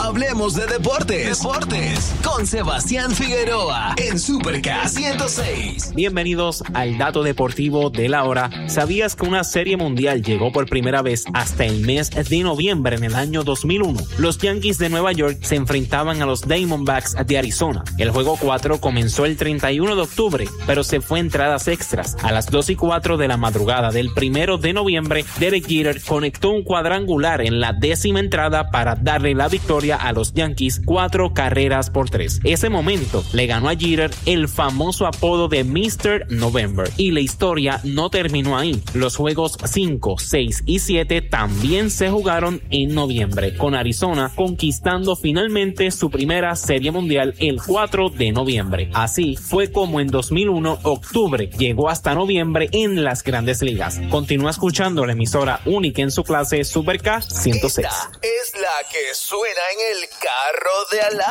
Hablemos de deportes. Con Sebastián Figueroa en Super K 106. Bienvenidos al dato deportivo de la hora. ¿Sabías que una serie mundial llegó por primera vez hasta el mes de noviembre en el año 2001? Los Yankees de Nueva York se enfrentaban a los Diamondbacks de Arizona. El juego 4 comenzó el 31 de octubre, pero se fue en entradas extras. A las 2:04 de la madrugada del 1 de noviembre, Derek Jeter conectó un cuadrangular en la 10ª entrada para darle la victoria a los Yankees 4-3. Ese momento le ganó a Jeter el famoso apodo de Mr. November. Y la historia no terminó ahí. Los juegos 5, 6 y 7 también se jugaron en noviembre, con Arizona conquistando finalmente su primera serie mundial el 4 de noviembre. Así fue como en 2001, octubre llegó hasta noviembre en las Grandes Ligas. Continúa escuchando la emisora única en su clase, Super K 106. Esta es la que suena en el carro de al lado.